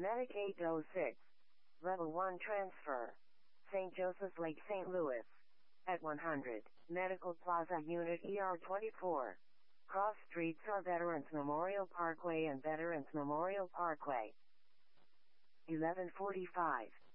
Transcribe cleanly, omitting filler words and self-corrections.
Medic 806. Level 1 transfer. St. Joseph's Lake, St. Louis. At 100. Medical Plaza Unit ER24. Cross streets are Veterans Memorial Parkway and Veterans Memorial Parkway. 11:45.